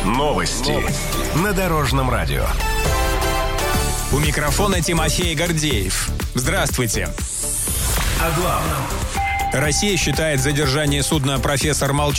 Новости на Дорожном радио. У микрофона Тимофей Гордеев. Здравствуйте. О главном. Россия считает задержание судна «Профессор Молчанов»